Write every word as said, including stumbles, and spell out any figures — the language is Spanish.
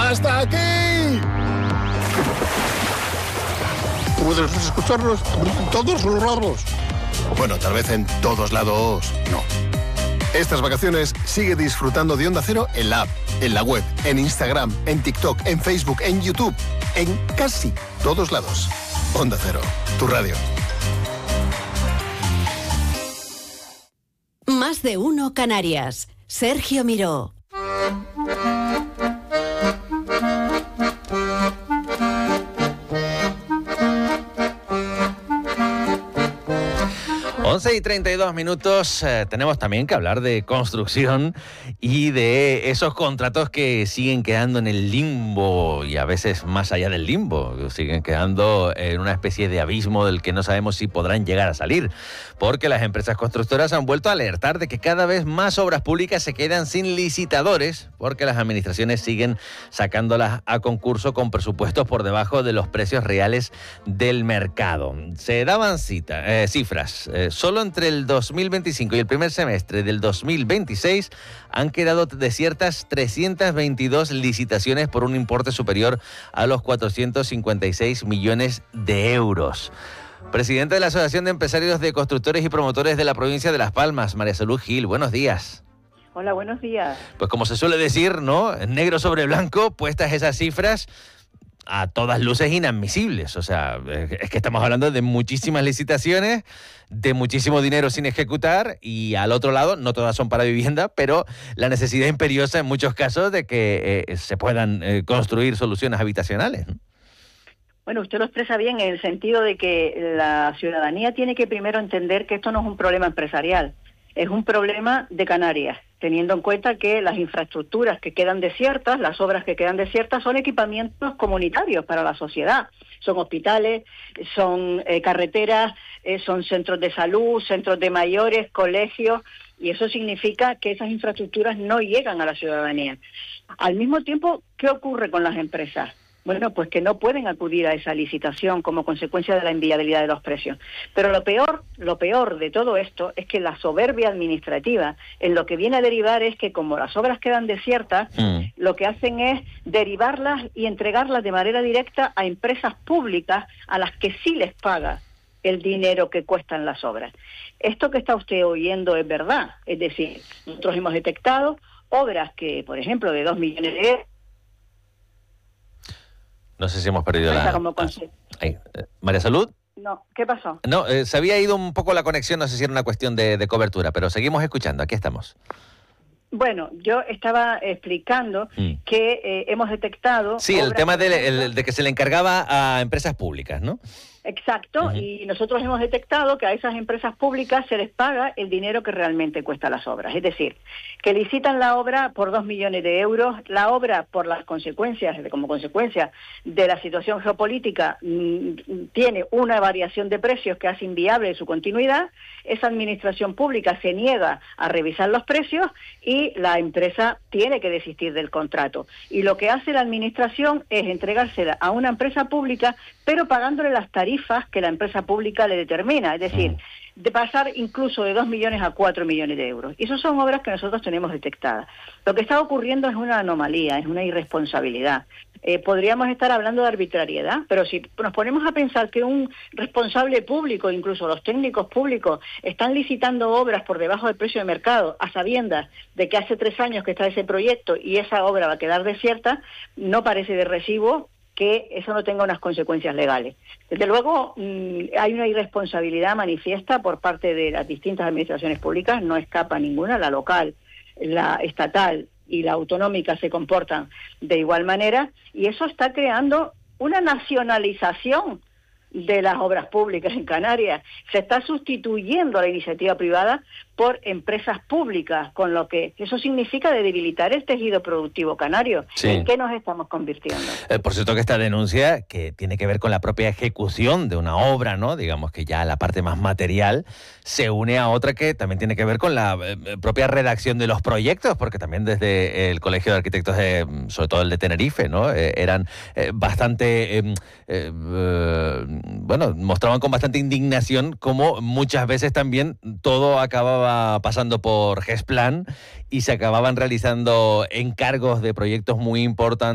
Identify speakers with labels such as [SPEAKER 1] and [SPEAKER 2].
[SPEAKER 1] ¡Hasta aquí! Puedes escucharnos en todos los lados. Bueno, tal vez en todos lados no. Estas vacaciones sigue disfrutando de Onda Cero en la app, en la web, en Instagram, en TikTok, en Facebook, en YouTube, en casi todos lados. Onda Cero, tu radio.
[SPEAKER 2] Más de uno Canarias. Sergio Miró.
[SPEAKER 3] once y treinta y dos minutos, eh, tenemos también que hablar de construcción y de esos contratos que siguen quedando en el limbo y a veces más allá del limbo, siguen quedando en una especie de abismo del que no sabemos si podrán llegar a salir, porque las empresas constructoras han vuelto a alertar de que cada vez más obras públicas se quedan sin licitadores porque las administraciones siguen sacándolas a concurso con presupuestos por debajo de los precios reales del mercado. Se daban cita, eh, cifras, eh, solo entre el dos mil veinticinco y el primer semestre del dos mil veintiséis han quedado desiertas trescientas veintidós licitaciones por un importe superior a los cuatrocientos cincuenta y seis millones de euros. Presidente de la Asociación de Empresarios de Constructores y Promotores de la provincia de Las Palmas, María Salud Gil, buenos días.
[SPEAKER 4] Hola, buenos días.
[SPEAKER 3] Pues como se suele decir, ¿no? Negro sobre blanco, puestas esas cifras, a todas luces inadmisibles. O sea, es que estamos hablando de muchísimas licitaciones, de muchísimo dinero sin ejecutar y al otro lado, no todas son para vivienda, pero la necesidad imperiosa en muchos casos de que eh, se puedan eh, construir soluciones habitacionales, ¿no?
[SPEAKER 4] Bueno, usted lo expresa bien en el sentido de que la ciudadanía tiene que primero entender que esto no es un problema empresarial, es un problema de Canarias, teniendo en cuenta que las infraestructuras que quedan desiertas, las obras que quedan desiertas, son equipamientos comunitarios para la sociedad. Son hospitales, son eh, carreteras, eh, son centros de salud, centros de mayores, colegios, y eso significa que esas infraestructuras no llegan a la ciudadanía. Al mismo tiempo, ¿qué ocurre con las empresas? Bueno, pues que no pueden acudir a esa licitación como consecuencia de la inviabilidad de los precios. Pero lo peor, lo peor de todo esto es que la soberbia administrativa en lo que viene a derivar es que como las obras quedan desiertas, mm. lo que hacen es derivarlas y entregarlas de manera directa a empresas públicas a las que sí les paga el dinero que cuestan las obras. Esto que está usted oyendo es verdad. Es decir, nosotros hemos detectado obras que, por ejemplo, de dos millones de euros.
[SPEAKER 3] No sé si hemos perdido la...
[SPEAKER 4] Como
[SPEAKER 3] ah, ahí. ¿María Salud?
[SPEAKER 4] No, ¿qué pasó?
[SPEAKER 3] No, eh, se había ido un poco la conexión, no sé si era una cuestión de, de cobertura, pero seguimos escuchando, aquí estamos.
[SPEAKER 4] Bueno, yo estaba explicando mm. que eh, hemos detectado...
[SPEAKER 3] Sí, el tema de, el, de que se le encargaba a empresas públicas, ¿no?
[SPEAKER 4] Exacto, uh-huh. Y nosotros hemos detectado que a esas empresas públicas se les paga el dinero que realmente cuesta las obras. Es decir, que licitan la obra por dos millones de euros, la obra por las consecuencias, como consecuencia de la situación geopolítica, mmm, tiene una variación de precios que hace inviable su continuidad, esa administración pública se niega a revisar los precios y la empresa tiene que desistir del contrato. Y lo que hace la administración es entregársela a una empresa pública, pero pagándole las tarifas que la empresa pública le determina, es decir, de pasar incluso de dos millones a cuatro millones de euros. Y esas son obras que nosotros tenemos detectadas. Lo que está ocurriendo es una anomalía, es una irresponsabilidad. Eh, podríamos estar hablando de arbitrariedad, pero si nos ponemos a pensar que un responsable público, incluso los técnicos públicos, están licitando obras por debajo del precio de mercado, a sabiendas de que hace tres años que está ese proyecto y esa obra va a quedar desierta, no parece de recibo que eso no tenga unas consecuencias legales. Desde luego, mmm, hay una irresponsabilidad manifiesta por parte de las distintas administraciones públicas, no escapa ninguna, la local, la estatal y la autonómica se comportan de igual manera, y eso está creando una nacionalización de las obras públicas en Canarias. Se está sustituyendo a la iniciativa privada por empresas públicas, con lo que eso significa de debilitar el tejido productivo canario. Sí. ¿En qué nos estamos convirtiendo?
[SPEAKER 3] Eh, por cierto que esta denuncia, que tiene que ver con la propia ejecución de una obra, ¿no? Digamos que ya la parte más material, se une a otra que también tiene que ver con la eh, propia redacción de los proyectos, porque también desde el Colegio de Arquitectos, de, sobre todo el de Tenerife, ¿no? Eh, eran eh, bastante... Eh, eh, eh, bueno, mostraban con bastante indignación cómo muchas veces también todo acababa pasando por Gesplan y se acababan realizando encargos de proyectos muy importantes